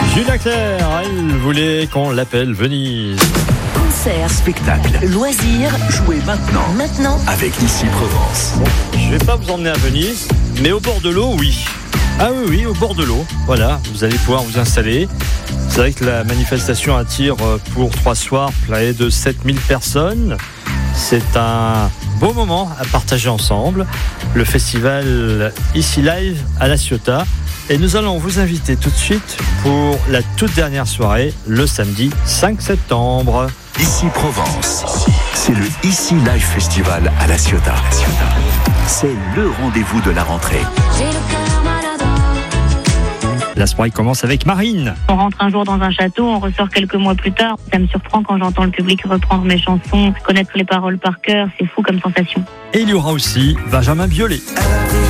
Julia Claire, elle voulait qu'on l'appelle Venise. Concert, Spectacle, loisirs, jouez maintenant avec Ici Provence. Je vais pas vous emmener à Venise, mais au bord de l'eau, oui. Ah oui, au bord de l'eau. Voilà, vous allez pouvoir vous installer. C'est vrai que la manifestation attire pour 3 soirs près de 7000 personnes. C'est un beau moment à partager ensemble. Le festival Ici Live à La Ciotat. Et nous allons vous inviter tout de suite pour la toute dernière soirée, le samedi 5 septembre. Ici Provence, c'est le Ici Live Festival à La Ciotat. C'est le rendez-vous de la rentrée. La soirée commence avec Marine. On rentre un jour dans un château, on ressort quelques mois plus tard. Ça me surprend quand j'entends le public reprendre mes chansons, connaître les paroles par cœur, c'est fou comme sensation. Et il y aura aussi Benjamin Biolay.